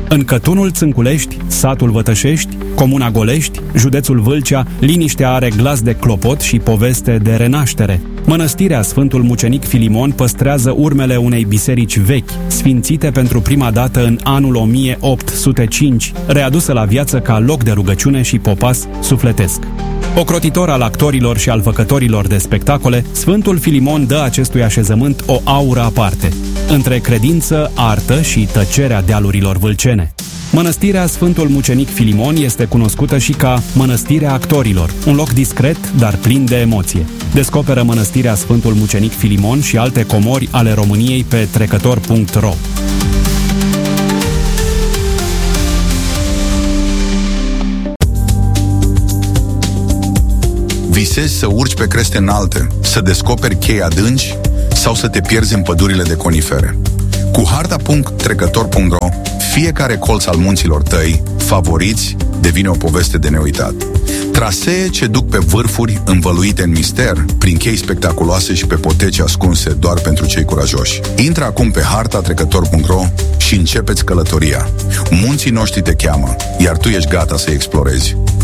În Cătunul Țânculești, satul Vătășești, comuna Golești, județul Vâlcea, liniștea are glas de clopot și poveste de renaștere. Mănăstirea Sfântul Mucenic Filimon păstrează urmele unei biserici vechi, sfințite pentru prima dată în anul 1805, readusă la viață ca loc de rugăciune și popas sufletesc. Ocrotitor al actorilor și al făcătorilor de spectacole, Sfântul Filimon dă acestui așezământ o aură aparte, între credință, artă și tăcerea dealurilor vâlcene. Mănăstirea Sfântul Mucenic Filimon este cunoscută și ca Mănăstirea Actorilor, un loc discret, dar plin de emoție. Descoperă Mănăstirea Sfântul Mucenic Filimon și alte comori ale României pe trecător.ro. Visezi să urci pe creste înalte, să descoperi chei adânci sau să te pierzi în pădurile de conifere. Cu harta.trecător.ro, fiecare colț al munților tăi, favoriți, devine o poveste de neuitat. Trasee ce duc pe vârfuri învăluite în mister, prin chei spectaculoase și pe poteci ascunse doar pentru cei curajoși. Intră acum pe harta.trecător.ro și începeți călătoria. Munții noștri te cheamă, iar tu ești gata să explorezi.